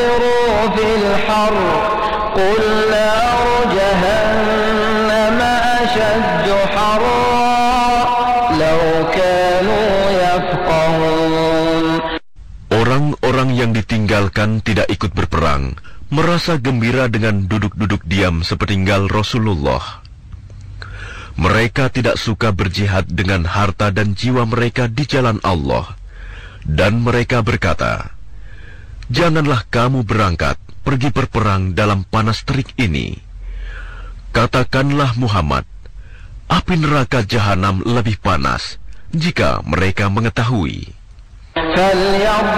سيروا في الحر قل نار جهنم أشد حرا لو كانوا يفقهون. Orang-orang yang ditinggalkan tidak ikut berperang merasa gembira dengan duduk-duduk diam sepeninggal Rasulullah. Mereka tidak suka berjihad dengan harta dan jiwa mereka di jalan Allah. Dan mereka berkata, "Janganlah kamu berangkat pergi berperang dalam panas terik ini." Katakanlah Muhammad, api neraka jahanam lebih panas jika mereka mengetahui.